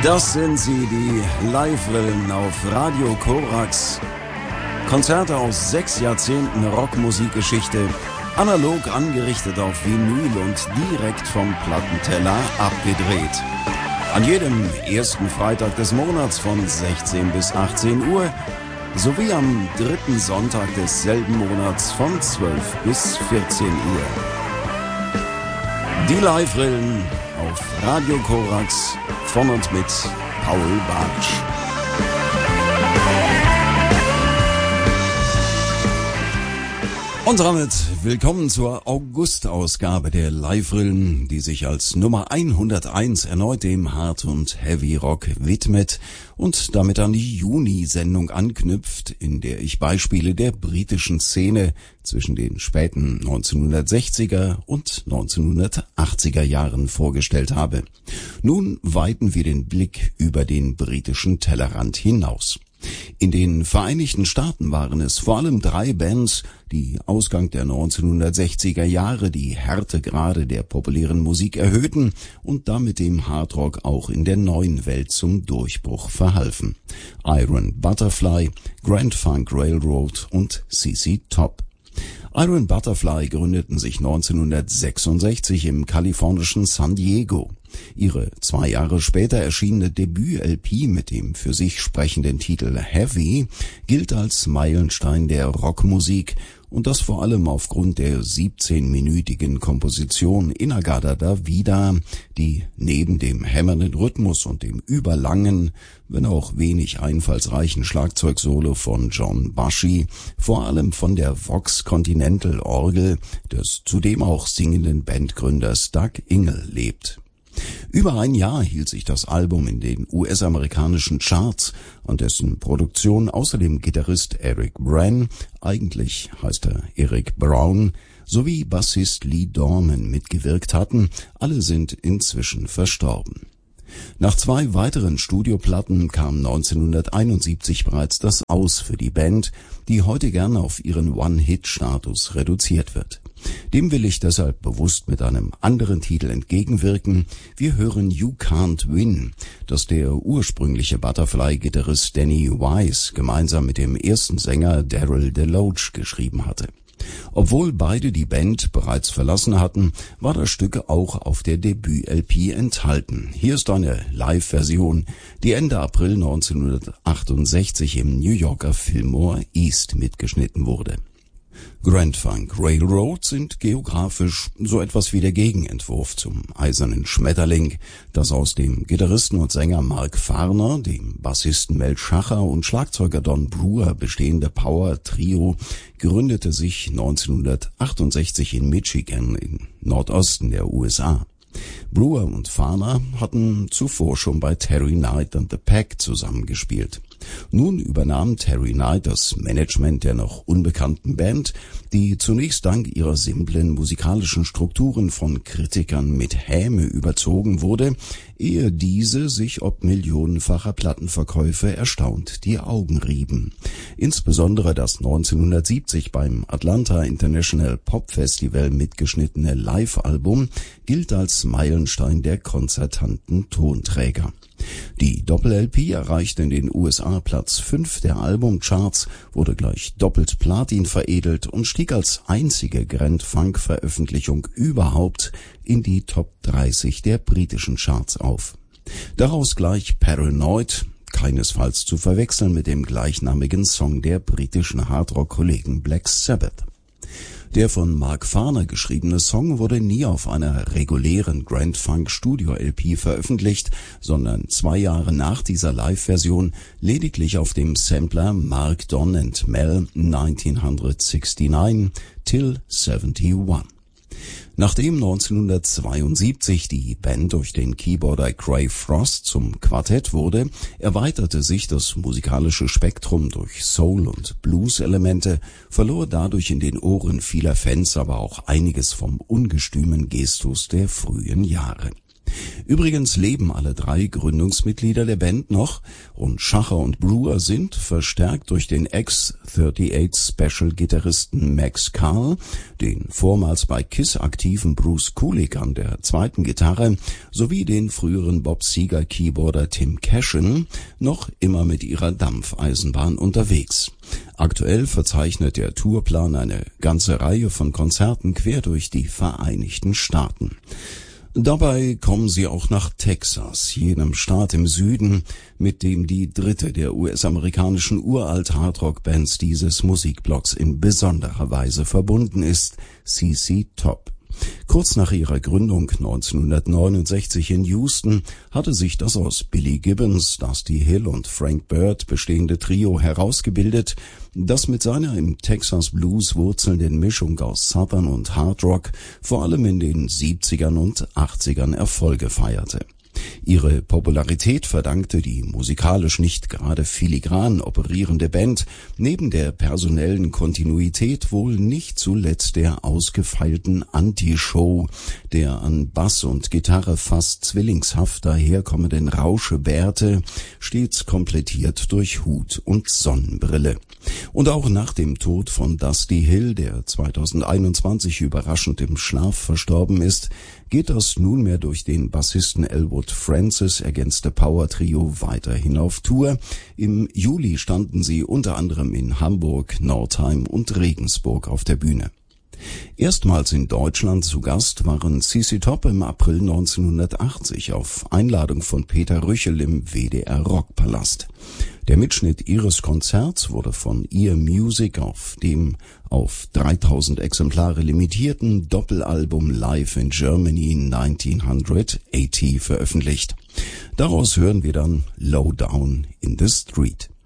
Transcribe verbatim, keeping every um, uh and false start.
Das sind sie, die Live-Rillen auf Radio Korax. Konzerte aus sechs Jahrzehnten Rockmusikgeschichte, analog angerichtet auf Vinyl und direkt vom Plattenteller abgedreht. An jedem ersten Freitag des Monats von sechzehn bis achtzehn Uhr sowie am dritten Sonntag desselben Monats von zwölf bis vierzehn Uhr. Die Live-Rillen auf Radio Korax von und mit Paul Bartsch. Und damit willkommen zur August-Ausgabe der Live-Rillen, die sich als Nummer hunderteins erneut dem Hard- und Heavy-Rock widmet und damit an die Juni-Sendung anknüpft, in der ich Beispiele der britischen Szene zwischen den späten neunzehnhundertsechziger und neunzehnhundertachtziger Jahren vorgestellt habe. Nun weiten wir den Blick über den britischen Tellerrand hinaus. In den Vereinigten Staaten waren es vor allem drei Bands, die Ausgang der neunzehnhundertsechziger Jahre die Härtegrade der populären Musik erhöhten und damit dem Hardrock auch in der neuen Welt zum Durchbruch verhalfen. Iron Butterfly, Grand Funk Railroad und Z Z Top. Iron Butterfly gründeten sich neunzehnhundertsechsundsechzig im kalifornischen San Diego. Ihre zwei Jahre später erschienene Debüt-L P mit dem für sich sprechenden Titel Heavy gilt als Meilenstein der Rockmusik und das vor allem aufgrund der siebzehnminütigen Komposition In-A-Gadda Da Vida, die neben dem hämmernden Rhythmus und dem überlangen, wenn auch wenig einfallsreichen Schlagzeugsolo von John Bushy vor allem von der Vox Continental Orgel des zudem auch singenden Bandgründers Doug Ingle lebt. Über ein Jahr hielt sich das Album in den U S-amerikanischen Charts, an dessen Produktion außerdem Gitarrist Eric Bren, eigentlich heißt er Eric Brown, sowie Bassist Lee Dorman mitgewirkt hatten. Alle sind inzwischen verstorben. Nach zwei weiteren Studioplatten kam neunzehnhunderteinundsiebzig bereits das Aus für die Band, die heute gern auf ihren One-Hit-Status reduziert wird. Dem will ich deshalb bewusst mit einem anderen Titel entgegenwirken. Wir hören You Can't Win, das der ursprüngliche Butterfly-Gitarrist Danny Wise gemeinsam mit dem ersten Sänger Daryl DeLoach geschrieben hatte. Obwohl beide die Band bereits verlassen hatten, war das Stück auch auf der Debüt-L P enthalten. Hier ist eine Live-Version, die Ende April neunzehnhundertachtundsechzig im New Yorker Fillmore East mitgeschnitten wurde. Grand Funk Railroad sind geografisch so etwas wie der Gegenentwurf zum Eisernen Schmetterling, das aus dem Gitarristen und Sänger Mark Farner, dem Bassisten Mel Schacher und Schlagzeuger Don Brewer bestehende Power-Trio gründete sich neunzehnhundertachtundsechzig in Michigan im Nordosten der U S A. Brewer und Farner hatten zuvor schon bei Terry Knight and the Pack zusammengespielt. Nun übernahm Terry Knight das Management der noch unbekannten Band, die zunächst dank ihrer simplen musikalischen Strukturen von Kritikern mit Häme überzogen wurde, ehe diese sich ob millionenfacher Plattenverkäufe erstaunt die Augen rieben. Insbesondere das neunzehnhundertsiebzig beim Atlanta International Pop Festival mitgeschnittene Live-Album gilt als Meilenstein der konzertanten Tonträger. Die Doppel-L P erreichte in den U S A Platz fünf der Albumcharts, wurde gleich doppelt Platin veredelt und stieg als einzige Grand Funk-Veröffentlichung überhaupt in die Top dreißig der britischen Charts auf. Daraus gleich Paranoid, keinesfalls zu verwechseln mit dem gleichnamigen Song der britischen Hardrock-Kollegen Black Sabbath. Der von Mark Farner geschriebene Song wurde nie auf einer regulären Grand Funk Studio L P veröffentlicht, sondern zwei Jahre nach dieser Live-Version lediglich auf dem Sampler Mark Don and Mel neunzehnhundertneunundsiebzig till einundsiebzig. Nachdem neunzehnhundertzweiundsiebzig die Band durch den Keyboarder Craig Frost zum Quartett wurde, erweiterte sich das musikalische Spektrum durch Soul- und Blues-Elemente, verlor dadurch in den Ohren vieler Fans aber auch einiges vom ungestümen Gestus der frühen Jahre. Übrigens leben alle drei Gründungsmitglieder der Band noch und Schacher und Brewer sind, verstärkt durch den Ex-Thirty-Eight-Special-Gitarristen Max Carl, den vormals bei Kiss aktiven Bruce Kulick an der zweiten Gitarre sowie den früheren Bob Seger-Keyboarder Tim Cashin, noch immer mit ihrer Dampfeisenbahn unterwegs. Aktuell verzeichnet der Tourplan eine ganze Reihe von Konzerten quer durch die Vereinigten Staaten. Dabei kommen sie auch nach Texas, jenem Staat im Süden, mit dem die dritte der U S-amerikanischen Uralt-Hardrock-Bands dieses Musikblocks in besonderer Weise verbunden ist, C C Top. Kurz nach ihrer Gründung neunzehnhundertneunundsechzig in Houston hatte sich das aus Billy Gibbons, Dusty Hill und Frank Bird bestehende Trio herausgebildet, das mit seiner im Texas Blues wurzelnden Mischung aus Southern und Hard Rock vor allem in den siebzigern und achtzigern Erfolge feierte. Ihre Popularität verdankte die musikalisch nicht gerade filigran operierende Band neben der personellen Kontinuität wohl nicht zuletzt der ausgefeilten Anti-Show, der an Bass und Gitarre fast zwillingshaft daherkommenden Rauschebärte, stets komplettiert durch Hut und Sonnenbrille. Und auch nach dem Tod von Dusty Hill, der zweitausendeinundzwanzig überraschend im Schlaf verstorben ist, geht das nunmehr durch den Bassisten Elwood Francis ergänzte Power-Trio weiterhin auf Tour. Im Juli standen sie unter anderem in Hamburg, Nordheim und Regensburg auf der Bühne. Erstmals in Deutschland zu Gast waren C C Top im April neunzehnhundertachtzig auf Einladung von Peter Rüchel im W D R Rockpalast. Der Mitschnitt ihres Konzerts wurde von Ear Music auf dem auf dreitausend Exemplare limitierten Doppelalbum Live in Germany neunzehnhundertachtzig veröffentlicht. Daraus hören wir dann Low Down in the Street.